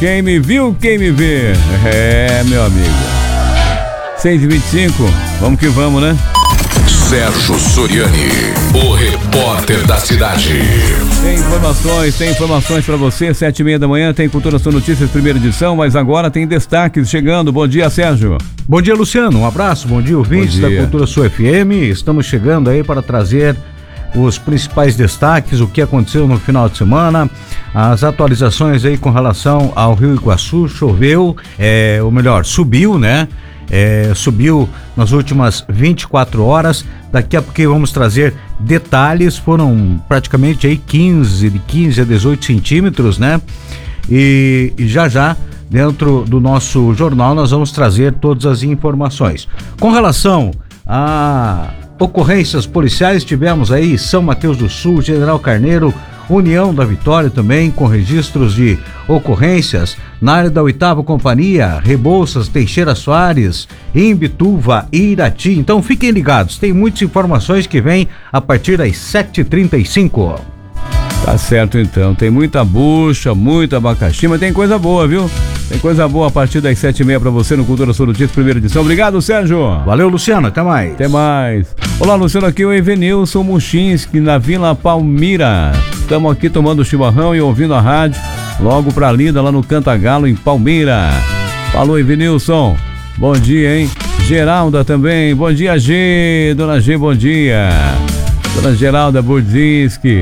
Quem me viu, quem me vê. É, meu amigo. 6h25, vamos que vamos, né? Sérgio Soriani, o repórter da cidade. Tem informações pra você. 7h30 da manhã tem Cultura Sua Notícias, primeira edição, mas agora tem destaques chegando. Bom dia, Sérgio. Bom dia, Luciano. Um abraço. Bom dia, ouvintes da Cultura Sua FM. Estamos chegando aí para trazer os principais destaques, o que aconteceu no final de semana, as atualizações aí com relação ao Rio Iguaçu. Choveu, ou melhor, subiu, né? Subiu nas últimas 24 horas. Daqui a pouco vamos trazer detalhes. Foram praticamente aí 15 a 18 centímetros, né? E já dentro do nosso jornal nós vamos trazer todas as informações. Com relação a ocorrências policiais, tivemos aí São Mateus do Sul, General Carneiro, União da Vitória também, com registros de ocorrências na área da 8ª Companhia, Rebouças, Teixeira Soares, Imbituva e Irati. Então fiquem ligados, tem muitas informações que vêm a partir das 7h35. Tá certo então, tem muita bucha, muito abacaxi, mas tem coisa boa, viu? Tem coisa boa a partir das 7h30 pra você no Cultura Sua Notícias, primeira edição. Obrigado, Sérgio. Valeu, Luciano, até mais. Até mais. Olá, Luciano, aqui é o Evenilson Muchinski, na Vila Palmira. Estamos aqui tomando chimarrão e ouvindo a rádio, logo pra Lida, lá no Cantagalo, em Palmira. Falou, Evenilson. Bom dia, hein? Geralda também. Bom dia, G. Dona G, bom dia. Dona Geralda Budzinski.